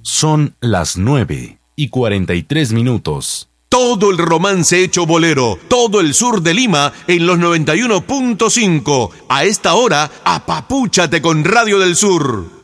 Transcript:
Son las 9:43. Todo el romance hecho bolero, todo el sur de Lima en los 91.5. A esta hora, apapúchate con Radio del Sur.